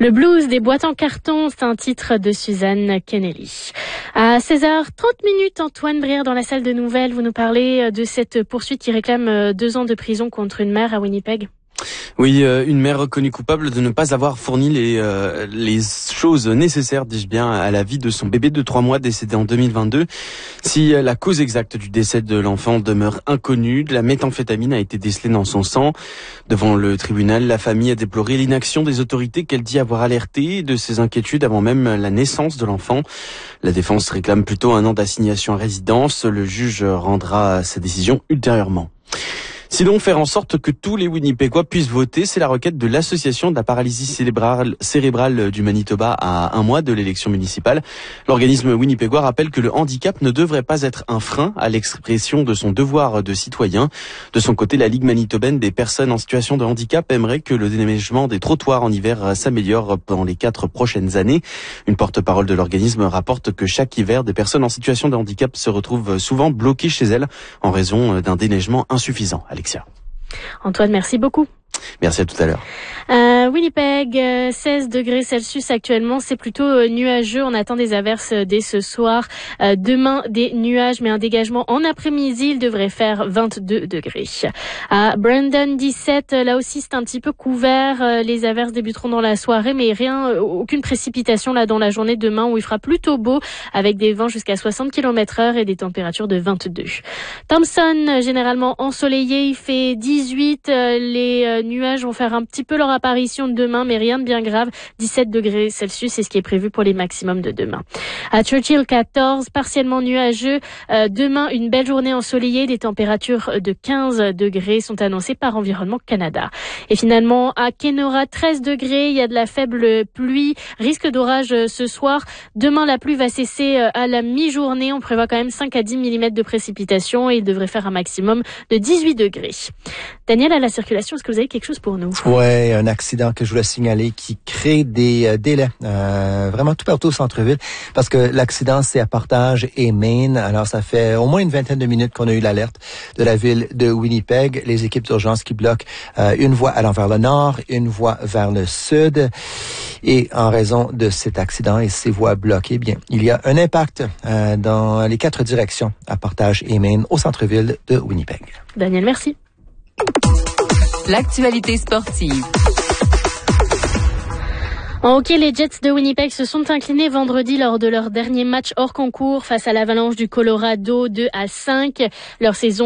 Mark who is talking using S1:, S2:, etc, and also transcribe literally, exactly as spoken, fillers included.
S1: Le blues des boîtes en carton, c'est un titre de Suzanne Kennelly. À seize heures trente, Antoine Brière dans la salle de nouvelles, vous nous parlez de cette poursuite qui réclame deux ans de prison contre une mère à Winnipeg.
S2: Oui, euh, une mère reconnue coupable de ne pas avoir fourni les euh, les choses nécessaires, dis-je bien, à la vie de son bébé de trois mois décédé en deux mille vingt-deux. Si euh, la cause exacte du décès de l'enfant demeure inconnue, de la méthamphétamine a été décelée dans son sang. Devant le tribunal, la famille a déploré l'inaction des autorités qu'elle dit avoir alertées de ses inquiétudes avant même la naissance de l'enfant. La défense réclame plutôt un an d'assignation à résidence. Le juge rendra sa décision ultérieurement. Sinon, faire en sorte que tous les Winnipégois puissent voter, c'est la requête de l'Association de la paralysie cérébrale, cérébrale du Manitoba à un mois de l'élection municipale. L'organisme winnipégois rappelle que le handicap ne devrait pas être un frein à l'expression de son devoir de citoyen. De son côté, la Ligue manitobaine des personnes en situation de handicap aimerait que le déneigement des trottoirs en hiver s'améliore pendant les quatre prochaines années. Une porte-parole de l'organisme rapporte que chaque hiver, des personnes en situation de handicap se retrouvent souvent bloquées chez elles en raison d'un déneigement insuffisant. Alexia.
S1: Antoine, merci beaucoup.
S2: Merci, à tout à l'heure.
S1: Euh, Winnipeg, euh, seize degrés Celsius actuellement, c'est plutôt euh, nuageux. On attend des averses euh, dès ce soir. Euh, demain, des nuages, mais un dégagement en après-midi. Il devrait faire vingt-deux degrés. À Brandon, dix-sept, là aussi c'est un petit peu couvert. Euh, les averses débuteront dans la soirée, mais rien, euh, aucune précipitation là dans la journée demain où il fera plutôt beau avec des vents jusqu'à soixante kilomètres heure et des températures de vingt-deux. Thompson, généralement ensoleillé, il fait dix-huit. Euh, les euh, nuages vont faire un petit peu leur apparition demain, mais rien de bien grave. dix-sept degrés Celsius, c'est ce qui est prévu pour les maximums de demain. À Churchill, quatorze, partiellement nuageux. Euh, demain, une belle journée ensoleillée. Des températures de quinze degrés sont annoncées par Environnement Canada. Et finalement, à Kenora, treize degrés. Il y a de la faible pluie. Risque d'orage ce soir. Demain, la pluie va cesser à la mi-journée. On prévoit quand même cinq à dix millimètres de précipitations et il devrait faire un maximum de dix-huit degrés. Daniel, à la circulation, est-ce que vous avez quelque chose pour nous?
S3: Ouais, un accident que je voulais signaler qui crée des euh, délais euh, vraiment tout partout au centre-ville parce que l'accident c'est à Portage et Main. Alors ça fait au moins une vingtaine de minutes qu'on a eu l'alerte de la ville de Winnipeg. Les équipes d'urgence qui bloquent euh, une voie allant vers le nord, une voie vers le sud. Et en raison de cet accident et ces voies bloquées, bien, il y a un impact euh, dans les quatre directions à Portage et Main au centre-ville de Winnipeg.
S1: Daniel, merci.
S4: L'actualité sportive.
S1: En hockey, les Jets de Winnipeg se sont inclinés vendredi lors de leur dernier match hors concours face à l'Avalanche du Colorado deux à cinq. Leur saison